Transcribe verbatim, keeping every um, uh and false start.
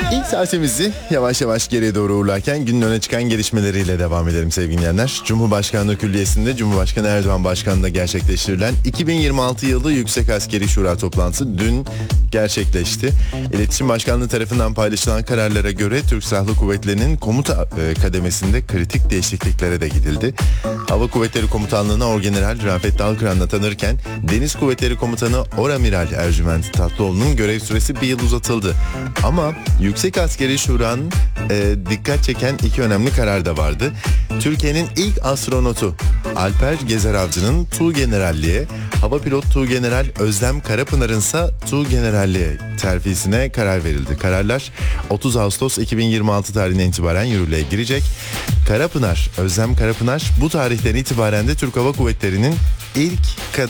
İlk saatimizi yavaş yavaş geriye doğru uğurlarken günün öne çıkan gelişmeleriyle devam edelim sevgili dinleyenler. Cumhurbaşkanlığı Külliyesi'nde Cumhurbaşkanı Erdoğan Başkanlığı'nda gerçekleştirilen iki bin yirmi altı yılı Yüksek Askeri Şura toplantısı dün gerçekleşti. İletişim Başkanlığı tarafından paylaşılan kararlara göre Türk Silahlı Kuvvetleri'nin komuta e, kademesinde kritik değişikliklere de gidildi. Hava Kuvvetleri Komutanlığı'na Orgeneral Rafet Dalkıran'la atanırken Deniz Kuvvetleri Komutanı Oramiral Ercüment Tatlıoğlu'nun görev süresi bir yıl uzatıldı. Ama Yüksek Askeri Şura'nın e, dikkat çeken iki önemli karar da vardı. Türkiye'nin ilk astronotu Alper Gezer Avcı'nın Tuğgeneralliğe, hava pilot Tuğgeneral Özlem Karapınar'ın ise Tuğgeneralliğe terfisine karar verildi. Kararlar otuz Ağustos iki bin yirmi altı tarihinden itibaren yürürlüğe girecek. Karapınar, Özlem Karapınar bu tarihten itibaren de Türk Hava Kuvvetleri'nin ilk